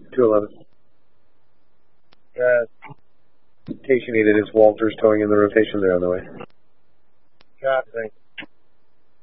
211. Rotation needed. It's Walters towing in the rotation. They're on the way. Copy. Thanks.